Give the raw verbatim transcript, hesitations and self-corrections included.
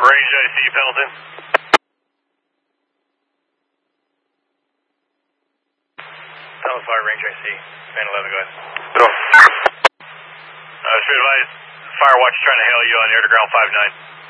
Range I C, Pendleton. Dallas Fire, Range I C. Fan eleven, go ahead. Go. Uh, should advise, Firewatch trying to hail you on air to ground five nine.